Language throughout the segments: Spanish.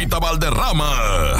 Valderrama.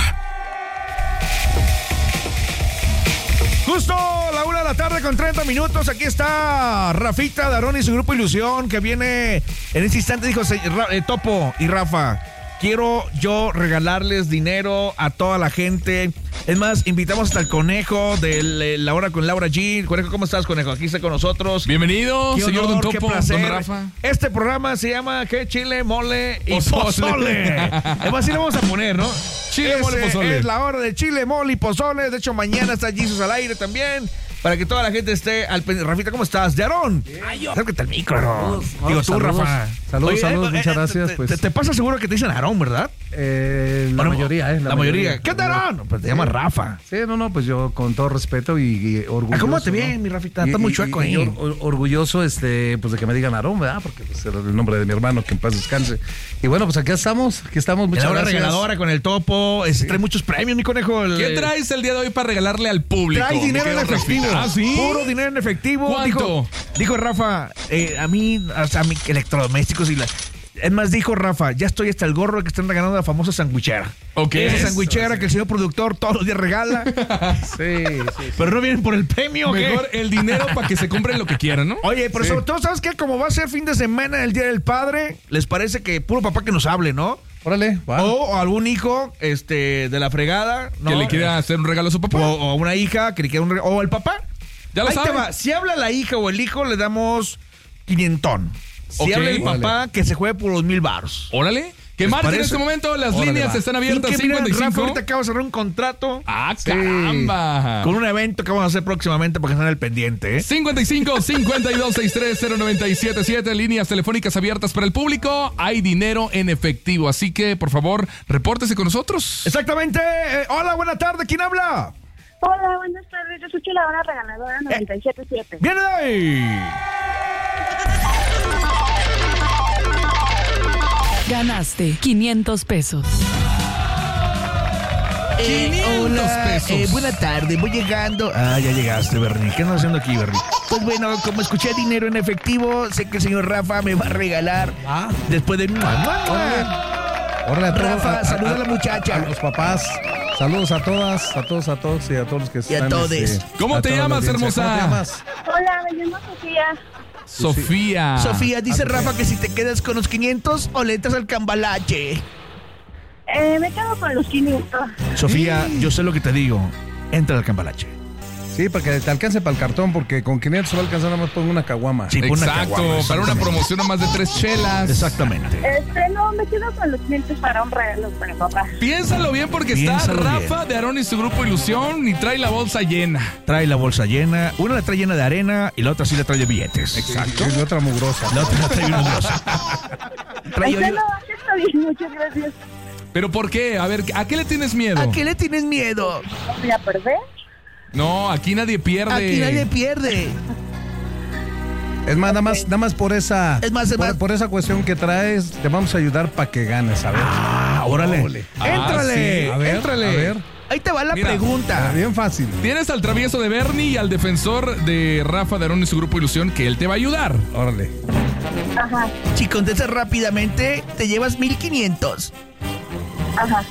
Justo la 1 de la tarde con 30 minutos. Aquí está Rafita Darón y su grupo Ilusión, que viene en este instante. Dijo Topo y Rafa, quiero yo regalarles dinero a toda la gente. Es más, invitamos hasta el Conejo de La Hora con Laura G. Conejo, ¿cómo estás, Conejo? Aquí está con nosotros. Bienvenido, señor Don Topo, qué placer. Don Rafa. Este programa se llama ¿qué? Chile, mole y pozole. Además, sí le vamos a poner, ¿no? Chile, mole, pozole. Es la hora de chile, mole y pozole. De hecho, mañana está Jesus al aire también. Para que toda la gente esté al pendiente. Rafita, ¿cómo estás? ¿De Aarón? Acércate al micro, Aarón. Digo tú, saludos, Rafa. Saludos, muchas gracias. Pues. ¿Te pasa seguro que te dicen Aarón, verdad? La mayoría, La mayoría. ¿Qué onda, Aarón? Pues te llamas Rafa. Sí, pues yo con todo respeto y orgulloso. Acomódate bien, ¿no? mi Rafita. Estás muy chueco ahí. Orgulloso, pues de que me digan Aarón, ¿verdad? Porque pues, era el nombre de mi hermano, que en paz descanse. Y bueno, pues aquí estamos, muchas gracias. regaladora con el Topo. Sí. Trae muchos premios, mi Conejo. ¿Qué traes el día de hoy para regalarle al público? Trae dinero en efectivo. ¿Ah, sí? Puro dinero en efectivo. ¿Cuánto? Dijo Rafa, a mí electrodomésticos y es más, dijo Rafa, ya estoy hasta el gorro de que están regalando la famosa sandwichera. Ok. Esa sandwichera que el señor productor todos los días regala. Sí. Pero no vienen por el premio. Mejor el dinero para que se compren lo que quieran, ¿no? Oye, pero sobre todo, ¿sabes qué? Como va a ser fin de semana el Día del Padre, les parece que puro papá que nos hable, ¿no? Órale, va. O algún hijo de la fregada, ¿no? Que le quiera hacer un regalo a su papá. O a una hija que le quiera un regalo. O al papá. Ya lo Ahí sabe. te va. Si habla la hija o el hijo, le damos 500. Si Ok. habla el papá, que se juegue por los 1,000 varos. Órale. Que marquen en parece? este momento. Las Órale, líneas va. están abiertas. Y que mira, 55. Rafa ahorita acaba de cerrar un contrato ¡Ah, caramba! con un evento que vamos a hacer próximamente para que estén al pendiente, ¿eh? 55 52 63 0977, líneas telefónicas abiertas para el público. Hay dinero en efectivo, así que por favor, repórtese con nosotros. Exactamente. Hola, buena tarde. ¿Quién habla? Hola, buenas tardes. Yo escucho la hora regaladora 97.7. ¡Viene de ahí! Ganaste 500 pesos. 500 pesos. Buena tarde, voy llegando. Ah, ya llegaste, Bernie. ¿Qué andas haciendo aquí, Bernie? Pues bueno, como escuché dinero en efectivo, sé que el señor Rafa me va a regalar después de... Órale, a todos, Rafa, saluda a la muchacha. A los papás. Saludos a todas, a todos y a todos los que Y a están. todes. ¿Cómo a te toda la llamas, audiencia. hermosa? ¿Cómo te llamas? Hola, me llamo Sofía. Sofía. Sofía, dice Rafa que si te quedas con los 500 o le entras al cambalache. Me quedo con los 500. Sofía, yo sé lo que te digo. Entra al cambalache. Sí, para que te alcance para el cartón, porque con 500 se va a alcanzar nada más por una caguama. Sí, por una Exacto, caguama, para una exactamente. promoción a más de 3 chelas. Exactamente. No, me quedo con los 500 para un regalo para papá. Piénsalo bien porque Piénsalo está bien. Rafa de Aarón y su grupo Ilusión y trae la bolsa llena. Trae la bolsa llena. Una la trae llena de arena y la otra sí la trae de billetes. Exacto. Es de otra mugrosa. La otra la trae bien mugrosa. Trae hoyo. No, está bien, muchas gracias. ¿Pero por qué? A ver, ¿a qué le tienes miedo? ¿A qué le tienes miedo? ¿Voy a perder? No, aquí nadie pierde. Aquí nadie pierde. Es más, nada más por esa. Es más, por esa cuestión que traes, te vamos a ayudar para que ganes, a ver. Ah, órale. Éntrale, sí. A ver, éntrale. a ver. Ahí te va la Mira, pregunta. Bien fácil. Tienes al travieso de Bernie y al defensor de Rafa de Aarón y su grupo Ilusión, que él te va a ayudar. Órale. Ajá, Si contestas rápidamente, te llevas 1,500. ajá.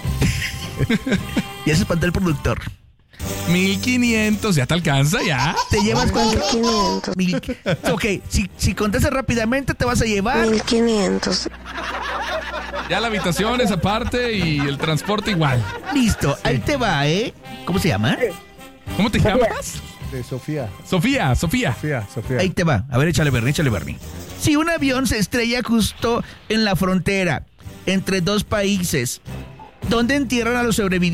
Y eso espantó el productor. 1,500, ¿ya te alcanza? ¿Ya? Te llevas 1,500. Ok, si contestas rápidamente, te vas a llevar 1,500. Ya la habitación es aparte y el transporte igual. Listo, ahí te va, ¿eh? ¿Cómo se llama? ¿Cómo te llamas? De Sofía. Sofía. Sofía. Ahí te va. A ver, échale Bernie. Si un avión se estrella justo en la frontera entre dos países, ¿dónde entierran a los sobrevivientes?